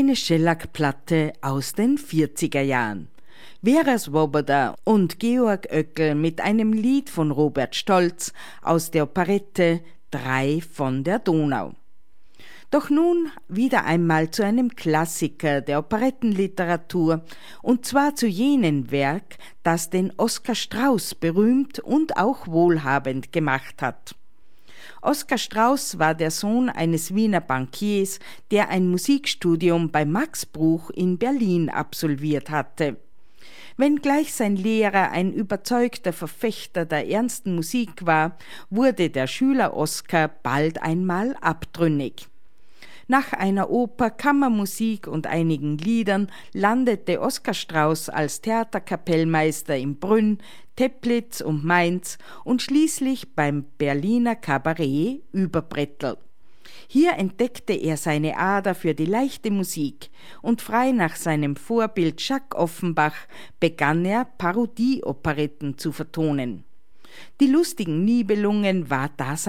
eine Schellackplatte aus den 40er Jahren. Vera Swoboda und Georg Oeckel mit einem Lied von Robert Stolz aus der Operette Drei von der Donau. Doch nun wieder einmal zu einem Klassiker der Operettenliteratur, und zwar zu jenem Werk, das den Oskar Strauß berühmt und auch wohlhabend gemacht hat. Oskar Strauß war der Sohn eines Wiener Bankiers, der ein Musikstudium bei Max Bruch in Berlin absolviert hatte. Wenngleich sein Lehrer ein überzeugter Verfechter der ernsten Musik war, wurde der Schüler Oskar bald einmal abtrünnig. Nach einer Oper, Kammermusik und einigen Liedern landete Oskar Strauß als Theaterkapellmeister in Brünn, Teplitz und Mainz und schließlich beim Berliner Kabarett Überbrettel. Hier entdeckte er seine Ader für die leichte Musik und frei nach seinem Vorbild Jacques Offenbach begann er Parodie-Operetten zu vertonen. Die lustigen Nibelungen war da sein